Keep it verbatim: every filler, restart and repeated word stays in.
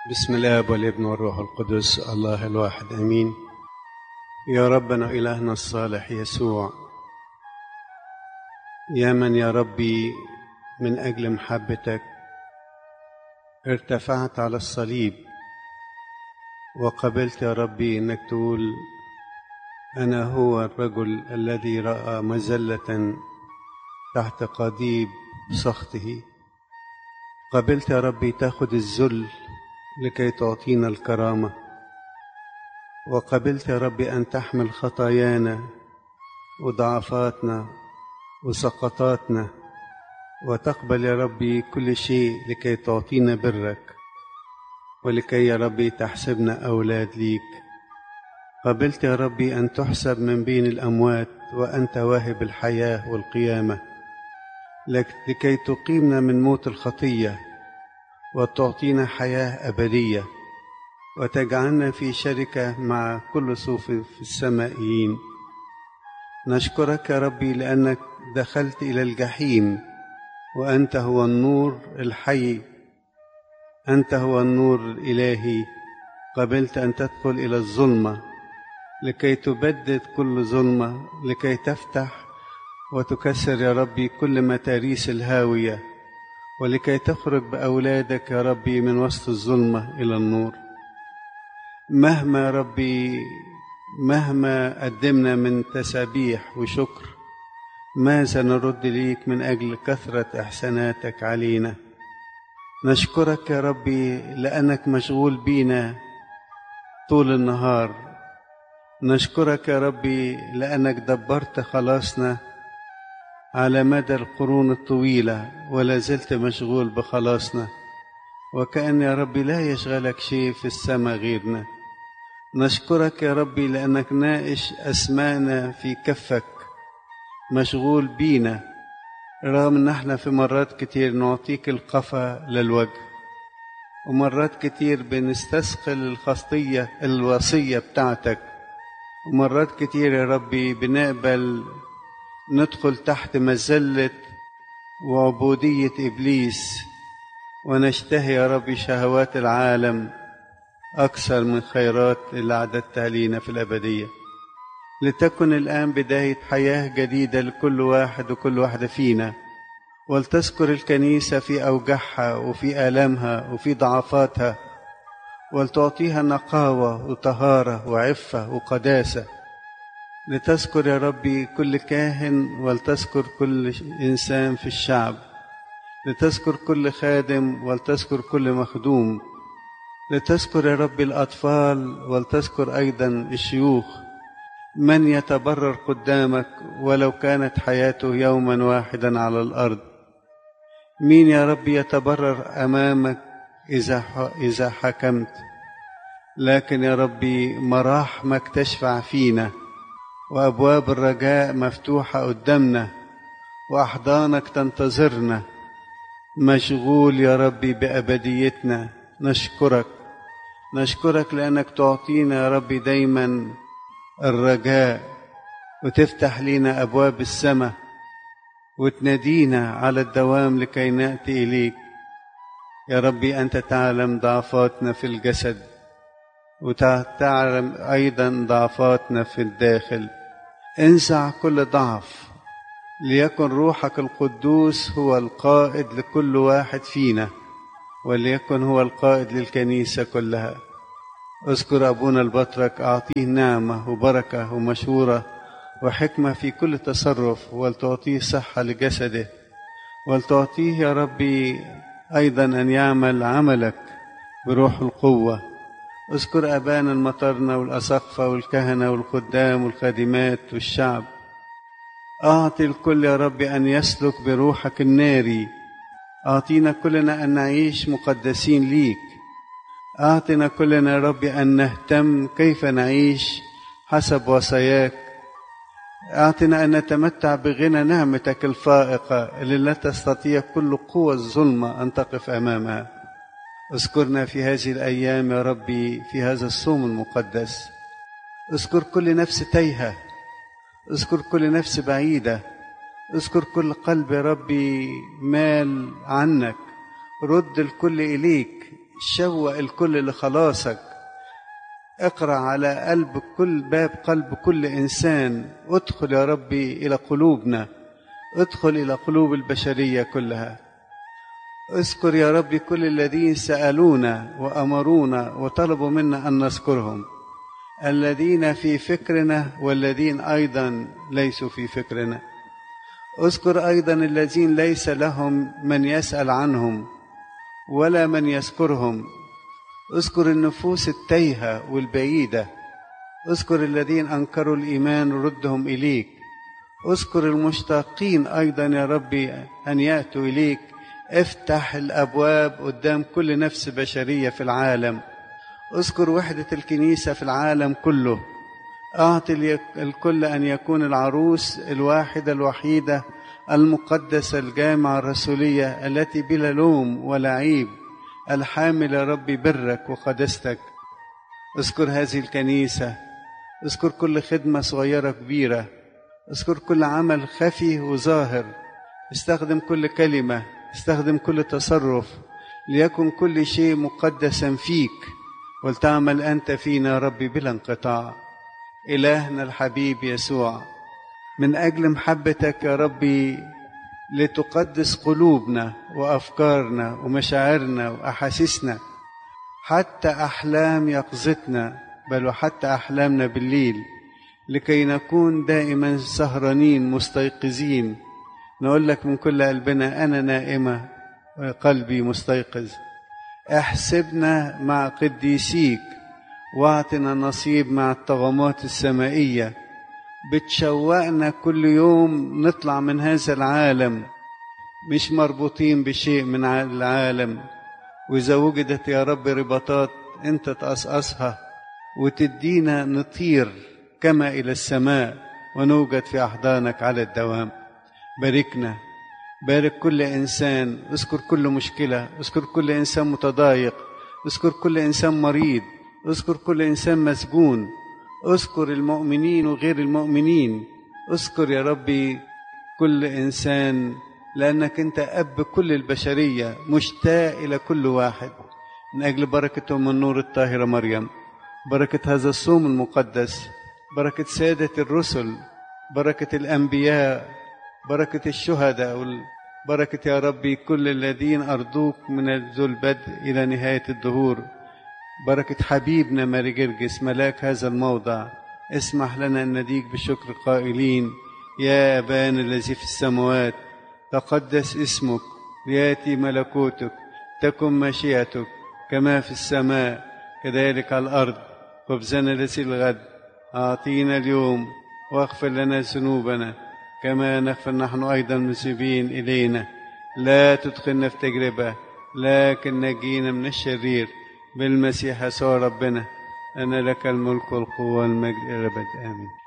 بسم الله والابن والروح القدس الله الواحد امين. يا ربنا إلهنا الصالح يسوع، يا من يا ربي من أجل محبتك ارتفعت على الصليب وقبلت يا ربي إنك تقول أنا هو الرجل الذي رأى مذلة تحت قضيب سخطه. قبلت يا ربي تاخد الذل لكي تعطينا الكرامة، وقبلت يا ربي أن تحمل خطايانا وضعفاتنا وسقطاتنا، وتقبل يا ربي كل شيء لكي تعطينا برك ولكي يا ربي تحسبنا أولاد ليك. قبلت يا ربي أن تحسب من بين الأموات وأنت واهب الحياة والقيامة، لكي تقيمنا من موت الخطية وتعطينا حياة أبدية وتجعلنا في شركة مع كل صوف في السمائيين. نشكرك يا ربي لأنك دخلت إلى الجحيم وأنت هو النور الحي، أنت هو النور الإلهي. قبلت أن تدخل إلى الظلمة لكي تبدد كل ظلمة، لكي تفتح وتكسر يا ربي كل متاريس الهاوية، ولكي تخرج بأولادك يا ربي من وسط الظلمة إلى النور. مهما يا ربي مهما قدمنا من تسابيح وشكر، ماذا نرد ليك من أجل كثرة إحساناتك علينا؟ نشكرك يا ربي لأنك مشغول بينا طول النهار. نشكرك يا ربي لأنك دبرت خلاصنا على مدى القرون الطويلة ولا زلت مشغول بخلاصنا، وكأن يا ربي لا يشغلك شيء في السماء غيرنا. نشكرك يا ربي لأنك نائش أسماءنا في كفك، مشغول بينا، رغم أن احنا في مرات كتير نعطيك القفا للوجه، ومرات كتير بنستثقل الخطية الوصية بتاعتك، ومرات كتير يا ربي بنقبل ندخل تحت مذلة وعبودية إبليس ونشتهي يا ربي شهوات العالم أكثر من خيرات اللي أعددتها لينا في الأبدية. لتكن الآن بداية حياة جديدة لكل واحد وكل واحدة فينا، ولتذكر الكنيسة في أوجاعها وفي آلامها وفي ضعفاتها، ولتعطيها نقاوة وطهارة وعفة وقداسة. لتذكر يا ربي كل كاهن، ولتذكر كل إنسان في الشعب، لتذكر كل خادم ولتذكر كل مخدوم، لتذكر يا ربي الأطفال ولتذكر أيضا الشيوخ. من يتبرر قدامك ولو كانت حياته يوما واحدا على الأرض؟ مين يا ربي يتبرر أمامك إذا إذا حكمت؟ لكن يا ربي مراحمك تشفع فينا، وأبواب الرجاء مفتوحة قدامنا، وأحضانك تنتظرنا. مشغول يا ربي بأبديتنا. نشكرك نشكرك لأنك تعطينا يا ربي دايما الرجاء، وتفتح لنا أبواب السماء، وتنادينا على الدوام لكي نأتي إليك. يا ربي أنت تعلم ضعفاتنا في الجسد، وتعلم أيضا ضعفاتنا في الداخل. انزع كل ضعف، ليكن روحك القدوس هو القائد لكل واحد فينا، وليكن هو القائد للكنيسة كلها. اذكر أبونا البطرك، أعطيه نعمة وبركة ومشورة وحكمة في كل تصرف، ولتعطيه صحة لجسده، ولتعطيه يا ربي أيضا أن يعمل عملك بروح القوة. اذكر أبانا المطرنة والأساقفة والكهنة والخدام والخادمات والشعب. أعطي الكل يا ربي أن يسلك بروحك الناري. أعطينا كلنا أن نعيش مقدسين ليك. أعطنا كلنا يا ربي أن نهتم كيف نعيش حسب وصاياك. أعطنا أن نتمتع بغنى نعمتك الفائقة اللي لا تستطيع كل قوة الظلمة أن تقف أمامها. اذكرنا في هذه الأيام يا ربي في هذا الصوم المقدس. اذكر كل نفس تايهة، اذكر كل نفس بعيدة، اذكر كل قلب يا ربي مال عنك. رد الكل إليك، شوق الكل لخلاصك. اقرأ على قلب كل باب قلب كل إنسان. ادخل يا ربي إلى قلوبنا، ادخل إلى قلوب البشرية كلها. اذكر يا ربي كل الذين سألونا وأمرونا وطلبوا منا أن نذكرهم، الذين في فكرنا والذين أيضا ليسوا في فكرنا. اذكر أيضا الذين ليس لهم من يسأل عنهم ولا من يذكرهم. اذكر النفوس التايهة والبعيدة. اذكر الذين أنكروا الإيمان ردهم إليك. اذكر المشتاقين أيضا يا ربي أن يأتوا إليك. افتح الأبواب قدام كل نفس بشرية في العالم. اذكر وحدة الكنيسة في العالم كله. أعطي الكل أن يكون العروس الواحدة الوحيدة المقدسة الجامعة الرسولية التي بلا لوم ولا عيب، الحامل يا ربي برك وقدستك. اذكر هذه الكنيسة. اذكر كل خدمة صغيرة كبيرة. اذكر كل عمل خفي وظاهر. استخدم كل كلمة، استخدم كل تصرف، ليكن كل شيء مقدسا فيك، ولتعمل أنت فينا يا ربي بلا انقطاع. إلهنا الحبيب يسوع، من أجل محبتك يا ربي لتقدس قلوبنا وأفكارنا ومشاعرنا وأحاسيسنا، حتى أحلام يقظتنا، بل وحتى أحلامنا بالليل، لكي نكون دائما سهرانين مستيقظين. نقول لك من كل قلبنا أنا نائمة وقلبي مستيقظ. احسبنا مع قديسيك واعطنا نصيب مع الطغمات السمائية. بتشوقنا كل يوم نطلع من هذا العالم مش مربوطين بشيء من العالم. وإذا وجدت يا رب رباطات أنت تقصقصها وتدينا نطير كما إلى السماء ونوجد في أحضانك على الدوام. باركنا، بارك كل إنسان. اذكر كل مشكلة، اذكر كل إنسان متضايق، اذكر كل إنسان مريض، اذكر كل إنسان مسجون، اذكر المؤمنين وغير المؤمنين. اذكر يا ربي كل إنسان، لأنك أنت أب كل البشرية، مشتاق إلى كل واحد. من أجل بركة أم النور الطاهرة مريم، بركة هذا الصوم المقدس، بركة سادة الرسل، بركة الأنبياء، بركة الشهداء، بركة يا ربي كل الذين أرضوك من ذو البدء إلى نهاية الدهور. بركة حبيبنا ماري جرجس ملاك هذا الموضع. اسمح لنا أن نديك بشكر قائلين: يا أبانا الذي في السماوات، تقدس اسمك، ليأتي ملكوتك، تكن مشيئتك كما في السماء كذلك على الأرض. خبزنا الذي الغد أعطينا اليوم، واغفر لنا ذنوبنا كما نغفر نحن أيضا المذنبين إلينا. لا تدخلنا في تجربة، لكن نجينا من الشرير، بالمسيح يسوع ربنا. أنا لك الملك والقوة والمجد إلى الأبد، آمين.